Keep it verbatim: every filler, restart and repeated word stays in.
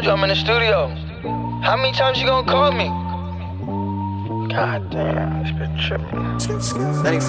you I'm in the studio. How many times you gonna call me? God damn, this bitch tripping.